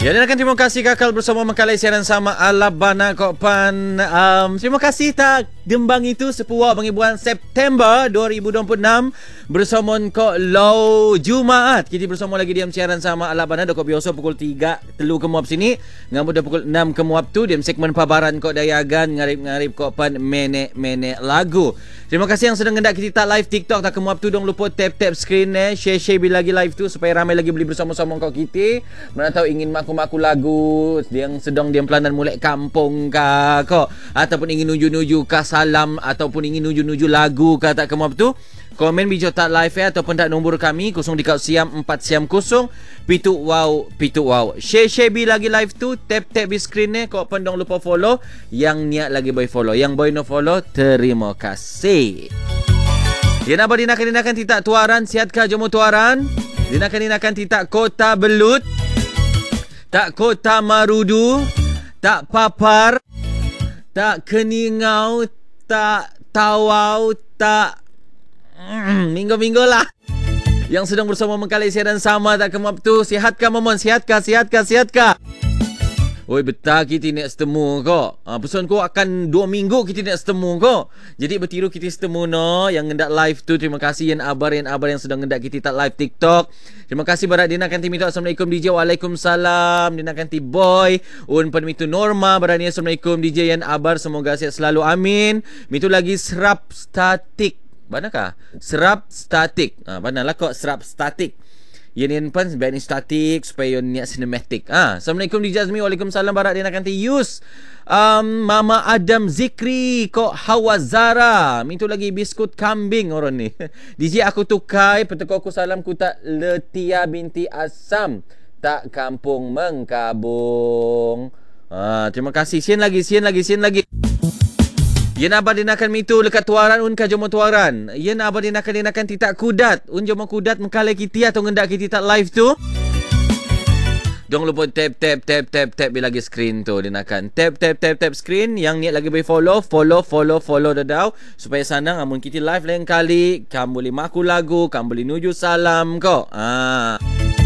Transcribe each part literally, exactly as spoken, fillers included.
Ya, dan akan terima kasih kakal bersama Makalai siaran sama Alabana Kokpan. Um, terima kasih tak dembang itu sepuak pengibuan September dua ribu dua puluh enam bersama Kok Lau Jumaat. Kita bersama lagi diam siaran sama Alabana dok biasa pukul tiga telu kemuap sini. Ngamu dah pukul enam kemuap tu diam segmen pabaran Kok Dayagan ngarip-ngarip Kokpan menek-menek lagu. Terima kasih yang sedang ngendak kita tak live TikTok tak kemuap tu dong lupa tap-tap screen eh share-share bila lagi live tu supaya ramai lagi boleh bersama-sama kau kita. Mana tahu ingin maku-maku lagu yang sedang diam pelanan mulai kampung kah kau ataupun ingin nuju-nuju kah salam ataupun ingin nuju-nuju lagu kah tak kemuap tu. Komen bijak tak live eh ataupun tak nombor kami kosong dikau siam empat siam kosong pitu wow pitu wow. Share-share bi lagi live tu tap-tap di screen eh kau pendong lupa follow yang niat lagi boy follow yang boy no follow terima kasih. Dia nak dinakan-dinakan titak tuaran siatkah jomo tuaran dinakan-dinakan titak kota belut tak kota marudu tak papar tak keningau tak tawau tak mm, minggu-minggu lah yang sedang bersama Makalai siaran sama tak kemap tu. Sihatkah momon? Sihatkah? Sihatkah? Sihatkah? Oi betah kita nak setemu kok. Ha, pesan kau akan dua minggu kita nak setemu kok. Jadi bertiru kita setemu no yang ngendak live tu. Terima kasih yang abar yang abar yang sedang ngendak kita tak live TikTok. Terima kasih barat Dina kanti minta Assalamualaikum D J. Waalaikumsalam. Dina kanti boy. Un pen mitu Norma barani Assalamualaikum D J yang abar semoga sihat selalu amin. Mitu lagi serap statik. Manakah? Serap statik. Ha, manalah kok serap statik. Yang pun sebaik ni statik supaya niat cinematic. Ah, Assalamualaikum D J Azmi. Waalaikumsalam barat dia nak kanti Yus. Um, Mama Adam Zikri kok Hawazara. Mintu lagi biskut kambing orang ni. D J aku tukai peteko aku salam ku tak Letia binti Asam. Tak kampung mengkabung. Ah, terima kasih. Sian lagi, sian lagi, sian lagi. Yen abah dinakan mitu lekat tuaran un ka jomo tuaran. Yen abah dinakan dinakan titak kudat. Un jomo kudat mengkalai kiti atau ngendak kiti tak live tu. Dong lupa tap tap tap tap tap bila lagi screen tu dinakan. Tap tap tap tap screen yang niat lagi boleh follow, follow follow follow dadau supaya senang amun kiti live lain kali kamu boleh maku lagu, kamu boleh nuju salam kok. Ah.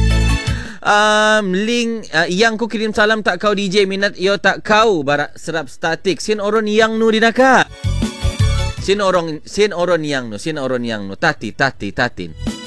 Um, link uh, yang ku kirim salam tak kau D J minat yo tak kau barak serap statik sin oron yang nu dinaka sin orang sin oron yang nu sin oron yang nu tati tati tatin